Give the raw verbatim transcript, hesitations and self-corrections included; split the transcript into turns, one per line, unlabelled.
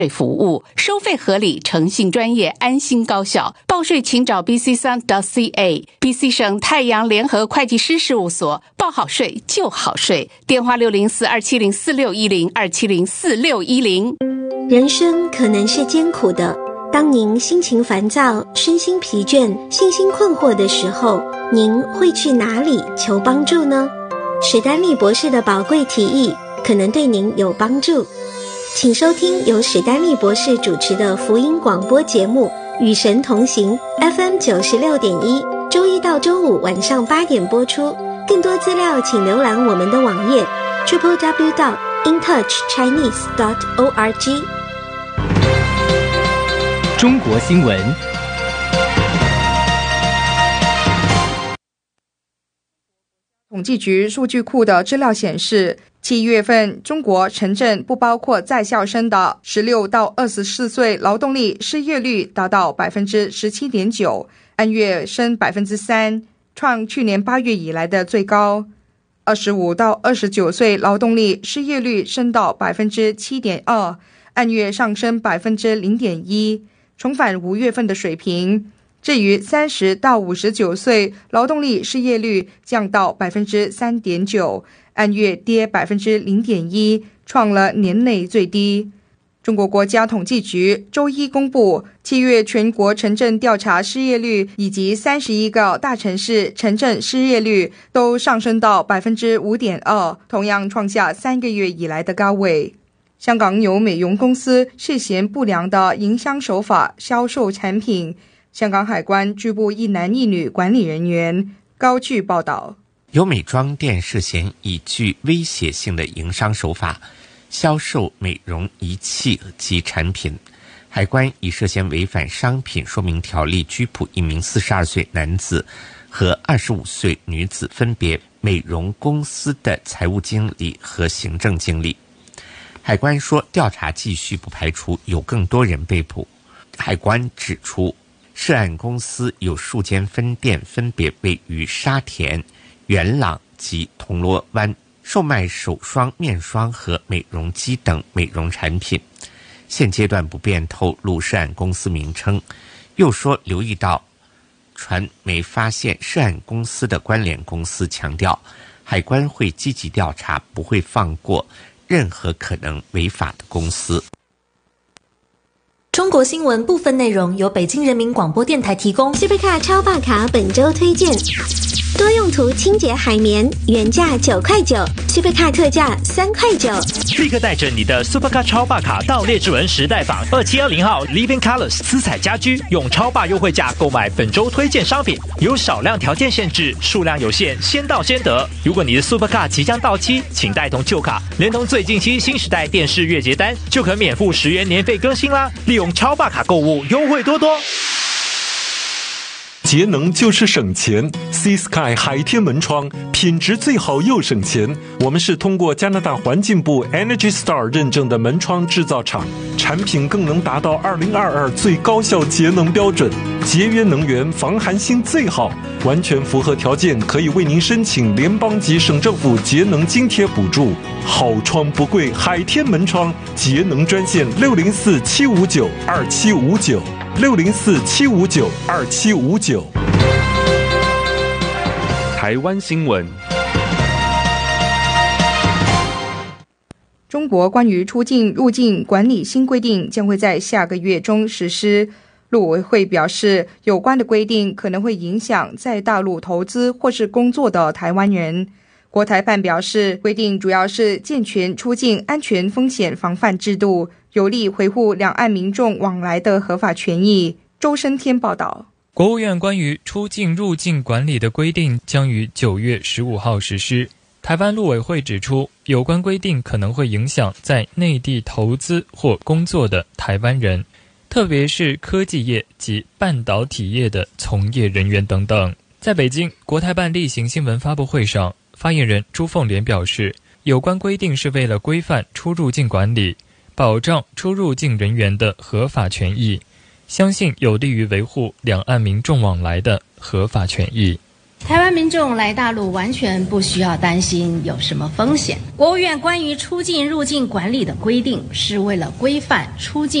服务，收费合理，诚信专业，安心高效。报税请找 b c 三 点 c a B C 省太阳联合会计师事务所，报好税就好税。电话六零四二七零四六一零二七零四六一零。
人生可能是艰苦的，当您心情烦躁、身心疲倦、信心困惑的时候，您会去哪里求帮助呢？史丹利博士的宝贵提议可能对您有帮助。请收听由史丹利博士主持的福音广播节目《与神同行》 F M 九十六点一，周一到周五晚上八点播出。更多资料请浏览我们的网页 double-u double-u double-u 点 in touch chinese 点 org。
中国新闻。
统计局数据库的资料显示，七月份中国城镇不包括在校生的十六到二十四岁劳动力失业率达到 百分之十七点九， 按月升 百分之三， 创去年八月以来的最高。二十五到二十九岁劳动力失业率升到 百分之七点二， 按月上升 百分之零点一， 重返五月份的水平。至于三十到五十九岁劳动力失业率降到 百分之三点九， 按月跌 百分之零点一， 创了年内最低。中国国家统计局周一公布，七月全国城镇调查失业率以及三十一个大城市城镇失业率都上升到 百分之五点二， 同样创下三个月以来的高位。香港有美容公司涉嫌不良的营商手法销售产品，香港海关拘捕一男一女管理人员。高炬报道，
有美妆店涉嫌以具威胁性的营商手法销售美容仪器及产品，海关以涉嫌违反商品说明条例拘捕一名四十二岁男子和二十五岁女子，分别美容公司的财务经理和行政经理。海关说，调查继续，不排除有更多人被捕。海关指出，涉案公司有数间分店，分别位于沙田、元朗及铜锣湾，售卖手霜、面霜和美容机等美容产品。现阶段不便透露涉案公司名称。又说留意到传媒发现涉案公司的关联公司，强调海关会积极调查，不会放过任何可能违法的公司。
中国新闻部分内容由北京人民广播电台提供。
Supercar 超霸卡本周推荐：多用途清洁海绵，原价九块九 ，Supercar 特价三块九。
立刻带着你的 Supercar 超霸卡到列治文时代坊二七二零号 Living Colors 私彩家居，用超霸优惠价购买本周推荐商品，有少量条件限制，数量有限，先到先得。如果你的 Supercar 即将到期，请带同旧卡，连同最近期新时代电视月结单，就可免付十元年费更新啦。利用超霸卡购物，优惠多多。
节能就是省钱 ，Sea Sky 海天门窗品质最好又省钱。我们是通过加拿大环境部 Energy Star 认证的门窗制造厂，产品更能达到二零二二最高效节能标准，节约能源、防寒性最好，完全符合条件，可以为您申请联邦及省政府节能津贴补助。好窗不贵，海天门窗节能专线六零四七五九二七五九。六零四七五九二七五九。
台湾新闻。
中国关于出境入境管理新规定将会在下个月中实施。陆委会表示，有关的规定可能会影响在大陆投资或是工作的台湾人。国台办表示，规定主要是健全出境安全风险防范制度，有力维护两岸民众往来的合法权益。周生天报道。
国务院关于出境入境管理的规定将于九月十五号实施。台湾陆委会指出，有关规定可能会影响在内地投资或工作的台湾人，特别是科技业及半导体业的从业人员等等。在北京国台办例行新闻发布会上，发言人朱凤莲表示，有关规定是为了规范出入境管理，保障出入境人员的合法权益，相信有利于维护两岸民众往来的合法权益。
台湾民众来大陆完全不需要担心有什么风险。国务院关于出境入境管理的规定是为了规范出境